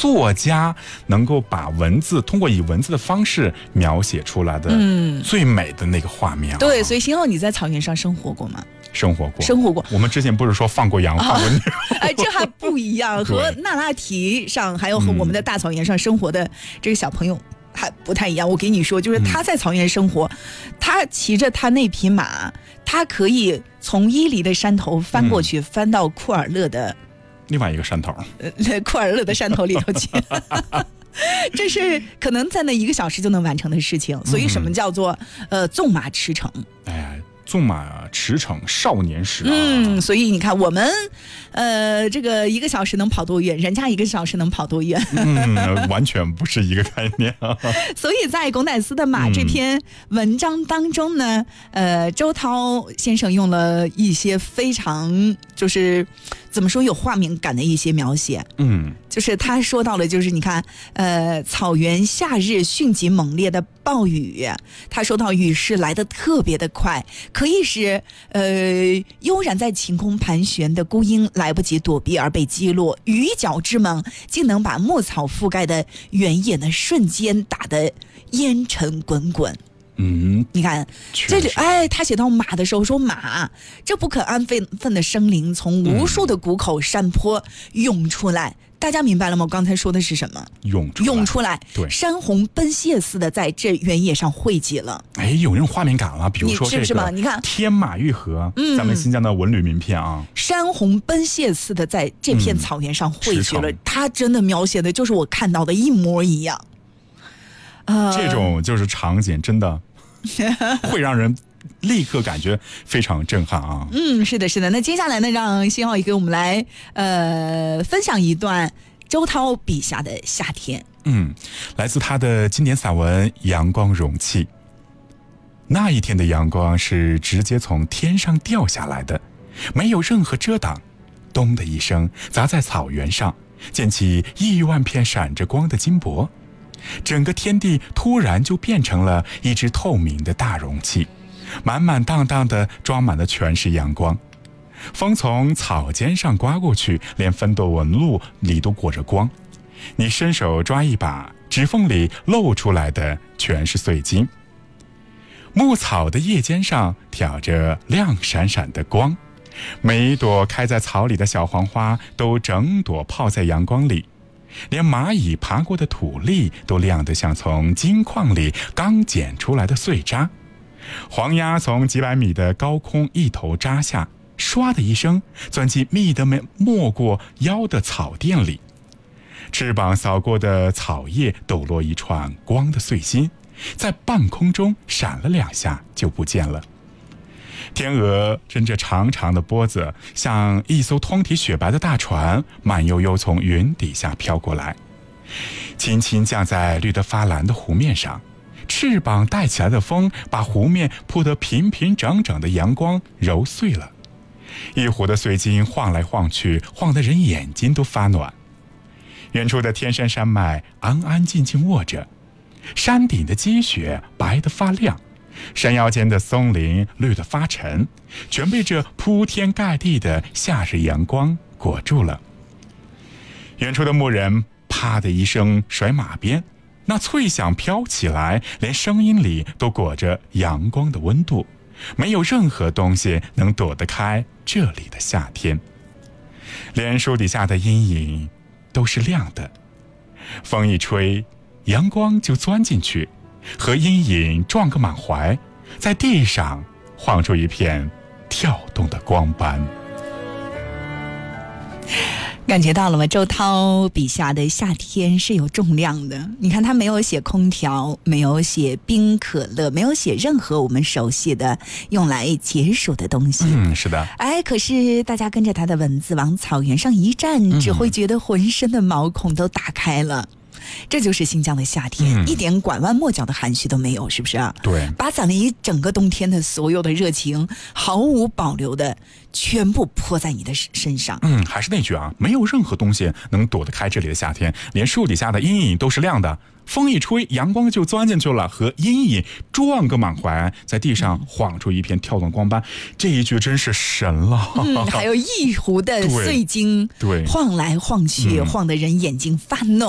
作家能够把通过以文字的方式描写出来的最美的那个画面。 对，所以星浩你在草原上生活过吗？ 生活过。我们之前不是说放过羊放过牛？ 这还不一样，和那拉提上还有和我们的大草原上生活的这个小朋友还不太一样。我给你说，就是他在草原生活，他骑着他那匹马，他可以从伊犁的山头翻过去，翻到库尔勒的另外一个山头， 库尔勒的山头里头去。这是可能在那1个小时就能完成的事情。所以什么叫做纵马驰骋？ 纵马驰骋少年时啊。 所以你看我们这个1个小时能跑多远，人家1个小时能跑多远。 完全不是一个概念。 所以在龚乃斯的马这篇文章当中呢，周涛先生用了一些非常就是怎么说有画面感的一些描写。就是他说到了，就是你看草原夏日迅疾猛烈的暴雨，他说到雨势来得特别的快，可以使悠然在晴空盘旋的孤鹰来不及躲避而被击落，雨脚之猛竟能把牧草覆盖的原野呢瞬间打得烟尘滚滚。你看这里，他写到马的时候说，马这不可安分的生灵从无数的谷口山坡涌出来。大家明白了吗？我刚才说的是什么？涌出来，对，山洪奔泻似的在这原野上汇集了。有那种画面感了。比如说是吗？你看天马玉河，咱们新疆的文旅名片啊， 山洪奔泻似的在这片草原上汇聚了。他真的描写的就是我看到的一模一样。 这种就是场景真的会让人立刻感觉非常震撼啊。 是的。那接下来呢，让星浩也给我们来分享一段周涛笔下的夏天。 来自他的经典散文《阳光容器》。那一天的阳光是直接从天上掉下来的，没有任何遮挡，咚的一声砸在草原上，溅起1万片闪着光的金箔。整个天地突然就变成了一只透明的大容器，满满当当的装满的全是阳光。风从草尖上刮过去，连分斗纹路里都裹着光。你伸手抓一把，指缝里露出来的全是碎金。牧草的叶尖上挑着亮闪闪的光，每一朵开在草里的小黄花都整朵泡在阳光里，连蚂蚁爬过的土粒都亮得像从金矿里刚捡出来的碎渣。黄鸭从几百米的高空一头扎下，唰的一声钻进密得没过腰的草甸里，翅膀扫过的草叶抖落一串光的碎星，在半空中闪了2下就不见了。天鹅伸着长长的脖子，像一艘通体雪白的大船，慢悠悠从云底下飘过来，轻轻降在绿得发蓝的湖面上。翅膀带起来的风把湖面铺得平平整整的阳光揉碎了，一湖的碎金晃来晃去，晃得人眼睛都发暖。远处的天山山脉安安静静卧着，山顶的积雪白得发亮，山腰间的松林绿得发沉，全被这铺天盖地的夏日阳光裹住了。远处的牧人啪的一声甩马鞭，那脆响飘起来，连声音里都裹着阳光的温度，没有任何东西能躲得开这里的夏天。连树底下的阴影都是亮的，风一吹，阳光就钻进去，和阴影撞个满怀，在地上晃出一片跳动的光斑。 感觉到了吗？周涛笔下的夏天是有重量的。你看他没有写空调，没有写冰可乐，没有写任何我们熟悉的用来解暑的东西。 是的。 可是大家跟着他的文字往草原上一站，只会觉得浑身的毛孔都打开了。这就是新疆的夏天，一点拐弯抹角的含蓄都没有，是不是啊？ 对， 把咱们一整个冬天的所有的热情毫无保留的全部泼在你的身上。 还是那句啊，没有任何东西能躲得开这里的夏天，连树底下的阴影都是亮的，风一吹，阳光就钻进去了，和阴影撞个满怀，在地上晃出一片跳动光斑。这一句真是神了。 还有一湖的碎晶， 对， 晃来晃去，晃得人眼睛发怒。